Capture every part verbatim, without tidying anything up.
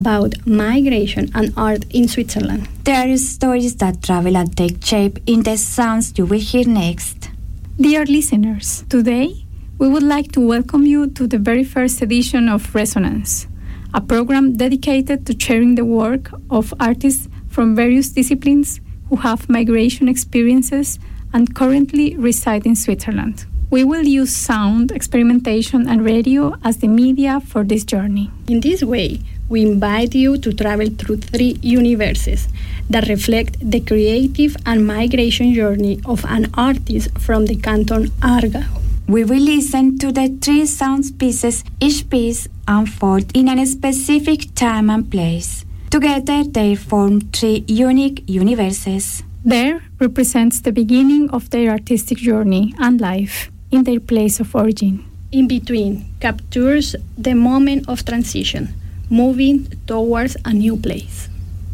about migration and art in Switzerland. There are stories that travel and take shape in the sounds you will hear next. Dear listeners, today we would like to welcome you to the very first edition of Resonance, a program dedicated to sharing the work of artists from various disciplines who have migration experiences and currently reside in Switzerland. We will use sound, experimentation, and radio as the media for this journey. In this way, we invite you to travel through three universes that reflect the creative and migration journey of an artist from the canton Aargau. We will listen to the three sound pieces, each piece unfold in a specific time and place. Together, they form three unique universes. There represents the beginning of their artistic journey and life in their place of origin. In between captures the moment of transition, moving towards a new place.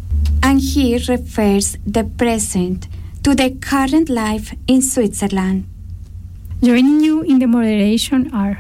And here refers the present to the current life in Switzerland. Joining you in the moderation are: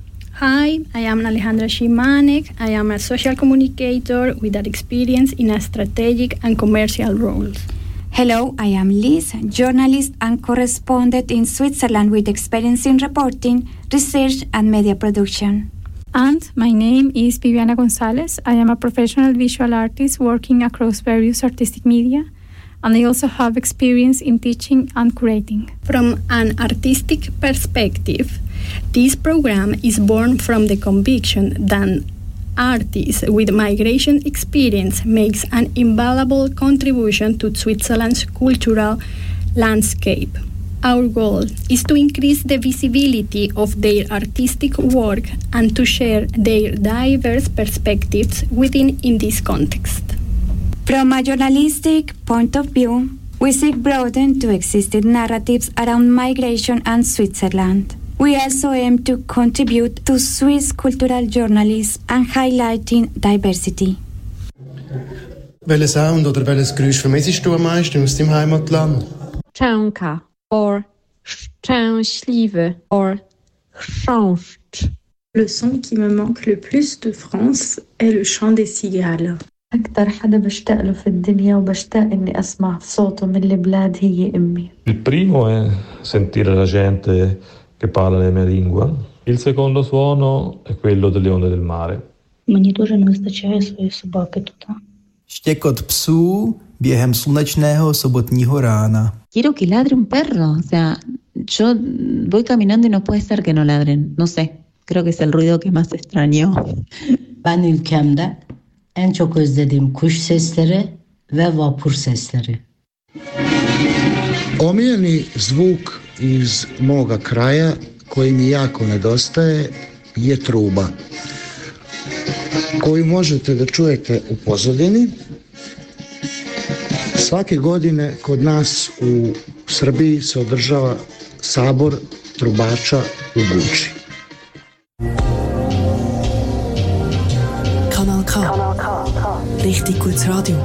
Hi, I am Alejandra Szymanek. I am a social communicator with that experience in a strategic and commercial roles. Hello, I am Liz, journalist and correspondent in Switzerland with experience in reporting, research, and media production. And my name is Viviana Gonzalez. I am a professional visual artist working across various artistic media, and I also have experience in teaching and curating. From an artistic perspective, this program is born from the conviction that artists with migration experience makes an invaluable contribution to Switzerland's cultural landscape. Our goal is to increase the visibility of their artistic work and to share their diverse perspectives within in this context. From a journalistic point of view, we seek broaden to existing narratives around migration and Switzerland. We also aim to contribute to Swiss cultural journalism and highlighting diversity. Welchen Sound oder welches Geräusch vermissest du am meisten aus deinem Heimatland? Szczęka or szczęśliwy or chrząszcz. Le son qui me manque le plus de France est le chant des cigales. أكتر حدا بشتاق له في الدنيا وبشتاق إني أسمع صوته من البلاد هي أمي. Il primo è sentire la gente che parla la mia lingua. Il secondo suono è quello delle onde del mare. Мені дуже не вистачає своєї собаки тут. Štěkot psů během slunečného sobotního rána. Quiero que ladre un perro, o sea, yo voy caminando y no puede ser que no ladren, no sé, creo que es el ruido que más extraño. Ben ülkemde en çok özlediğim kuş sesleri ve vapur sesleri. Omiljeni zvuk iz moga kraja koji mi jako nedostaje je truba, koju možete da čujete u pozadini. Svake godine kod nas u Srbiji se održava sabor trubača u Guči. Kanal K. Richtig gutes Radio.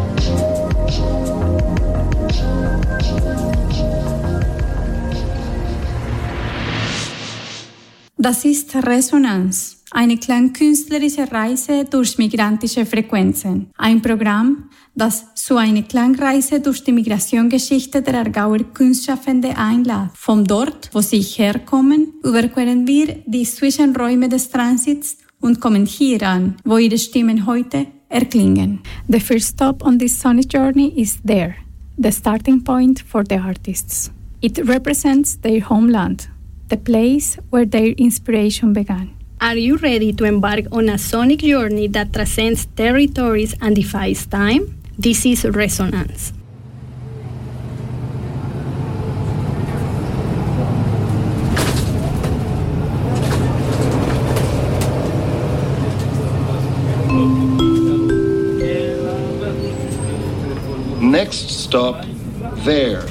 Das ist Resonanz, eine klangkünstlerische Reise durch migrantische Frequenzen. Ein Programm, das zu einer Klangreise durch die Migrationsgeschichte der Aargauer Kunstschaffende einlädt. Von dort, wo sie herkommen, überqueren wir die Zwischenräume des Transits und kommen hier an, wo ihre Stimmen heute erklingen. The first stop on this sonic journey is there, the starting point for the artists. It represents their homeland, the place where their inspiration began. Are you ready to embark on a sonic journey that transcends territories and defies time? This is Resonance. Next stop, there.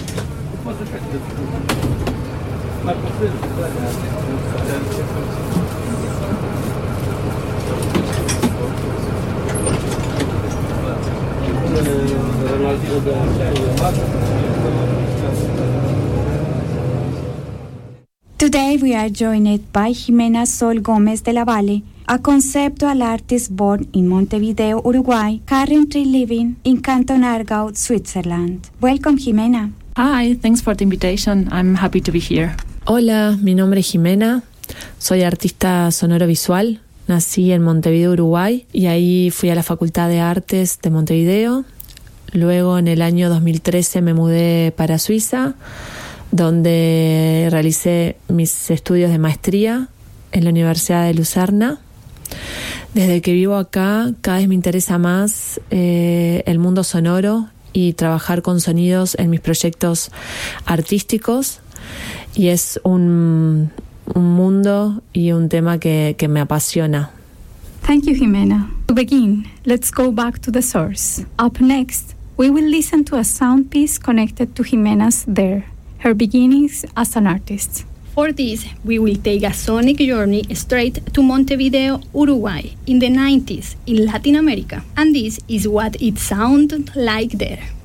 Today we are joined by Jimena Sol Gomez de la Valle, a conceptual artist born in Montevideo, Uruguay, currently living in Canton Aargau, Switzerland. Welcome, Jimena. Hi, thanks for the invitation. I'm happy to be here. Hola, mi nombre es Jimena, soy artista sonoro visual, nací en Montevideo, Uruguay, y ahí fui a la Facultad de Artes de Montevideo. Luego, en el año dos mil trece, me mudé para Suiza, donde realicé mis estudios de maestría en la Universidad de Lucerna. Desde que vivo acá, cada vez me interesa más eh, el mundo sonoro y trabajar con sonidos en mis proyectos artísticos. Y es un, un mundo y un tema que, que me apasiona. Thank you, Jimena. To begin, let's go back to the source. Up next, we will listen to a sound piece connected to Jimena's There, her beginnings as an artist. For this, we will take a sonic journey straight to Montevideo, Uruguay, in the nineties in Latin America. And this is what it sounded like there.